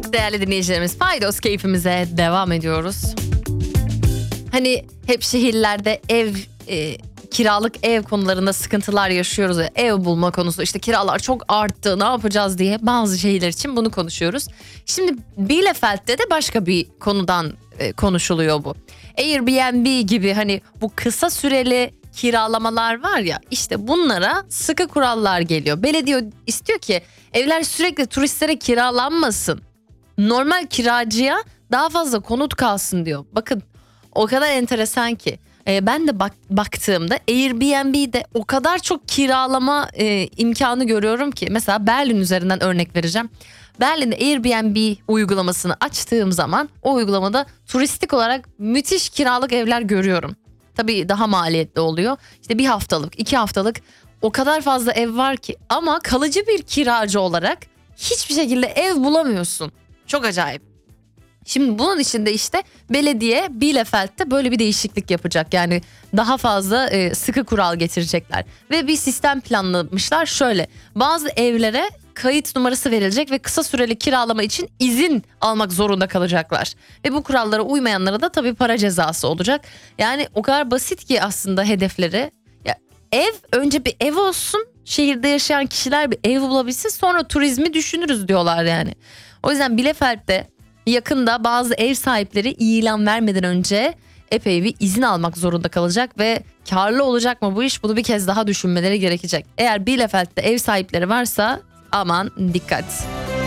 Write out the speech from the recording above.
Evet değerli dinleyicilerimiz, Paydos keyfimize devam ediyoruz. Hani hep şehirlerde kiralık ev konularında sıkıntılar yaşıyoruz ya, ev bulma konusu, işte kiralar çok arttı, ne yapacağız diye bazı şehirler için bunu konuşuyoruz. Şimdi Bielefeld'de de başka bir konudan konuşuluyor bu. Airbnb gibi hani bu kısa süreli kiralamalar var ya, işte bunlara sıkı kurallar geliyor. Belediye istiyor ki evler sürekli turistlere kiralanmasın. Normal kiracıya daha fazla konut kalsın diyor. Bakın o kadar enteresan ki. Ben de baktığımda Airbnb'de o kadar çok kiralama imkanı görüyorum ki. Mesela Berlin üzerinden örnek vereceğim. Berlin'de Airbnb uygulamasını açtığım zaman o uygulamada turistik olarak müthiş kiralık evler görüyorum. Tabii daha maliyetli oluyor. İşte bir haftalık, 2 haftalık o kadar fazla ev var ki. Ama kalıcı bir kiracı olarak hiçbir şekilde ev bulamıyorsun. Çok acayip. Şimdi bunun içinde işte belediye Bielefeld'de böyle bir değişiklik yapacak. Yani daha fazla sıkı kural getirecekler. Ve bir sistem planlamışlar şöyle. Bazı evlere kayıt numarası verilecek ve kısa süreli kiralama için izin almak zorunda kalacaklar. Ve bu kurallara uymayanlara da tabii para cezası olacak. Yani o kadar basit ki aslında hedefleri. Ya önce bir ev olsun, şehirde yaşayan kişiler bir ev bulabilsin, sonra turizmi düşünürüz diyorlar yani. O yüzden Bielefeld'de yakında bazı ev sahipleri ilan vermeden önce epey bir izin almak zorunda kalacak ve karlı olacak mı bu iş, bunu bir kez daha düşünmeleri gerekecek. Eğer Bielefeld'de ev sahipleri varsa aman dikkat.